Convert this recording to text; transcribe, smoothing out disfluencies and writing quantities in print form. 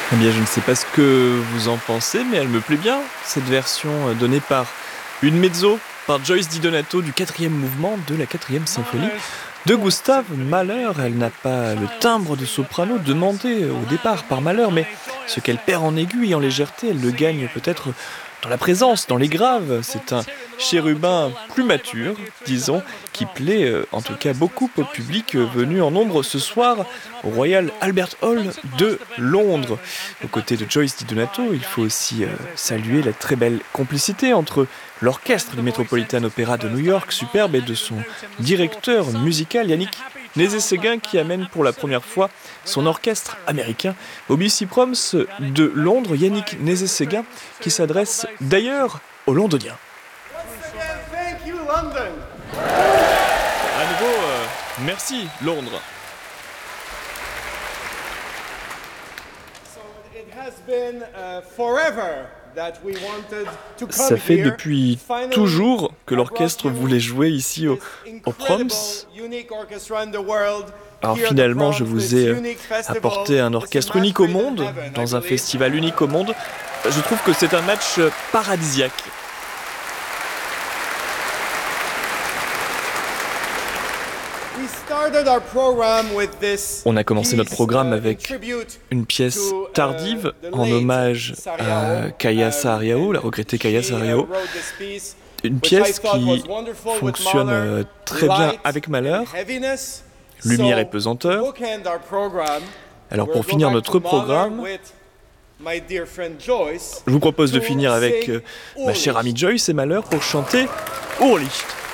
Eh bien, je ne sais pas ce que vous en pensez, mais elle me plaît bien, cette version donnée par une mezzo, par Joyce Di Donato du 4e mouvement de la 4e symphonie de Gustave Mahler. Elle n'a pas le timbre de soprano demandé au départ par Mahler, mais ce qu'elle perd en aigu et en légèreté, elle le gagne peut-être dans la présence, dans les graves. C'est un chérubin plus mature, disons, qui plaît en tout cas beaucoup au public venu en nombre ce soir au Royal Albert Hall de Londres. Aux côtés de Joyce Di Donato, il faut aussi saluer la très belle complicité entre l'orchestre du Metropolitan Opera de New York, superbe, et de son directeur musical Yannick Nézet-Séguin, qui amène pour la première fois son orchestre américain au BC Proms de Londres. Yannick Nézet-Séguin qui s'adresse d'ailleurs aux Londoniens. À nouveau, merci Londres. Ça fait depuis toujours que l'orchestre voulait jouer ici au Proms. Alors finalement, je vous ai apporté un orchestre unique au monde, dans un festival unique au monde. Je trouve que c'est un match paradisiaque. On a commencé notre programme avec une pièce tardive en hommage à Kaia Saariaho, la regrettée Kaia Saariaho. Une pièce qui fonctionne très bien avec Mahler, lumière et pesanteur. Alors pour finir notre programme, je vous propose de finir avec ma chère amie Joyce et Mahler pour chanter Urlicht.